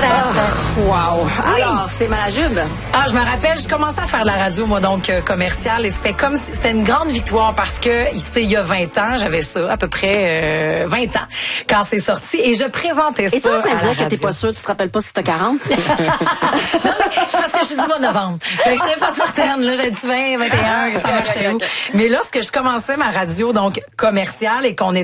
Wow! Alors, c'est Malajube. Je me rappelle, je commençais à faire de la radio, moi, donc commerciale, et c'était une grande victoire parce que, il y a 20 ans, j'avais ça, à peu près 20 ans, quand c'est sorti, et je présentais ça. Et toi, tu vas à la dire que t'es radio. pas sûre, tu te rappelles pas si t'as 40? Non, mais c'est parce que je suis du mois de novembre. Fait que j'étais pas certaine, là, j'ai dit 20, 21, que ça marchait où. Mais lorsque je commençais ma radio, donc commerciale, et qu'on était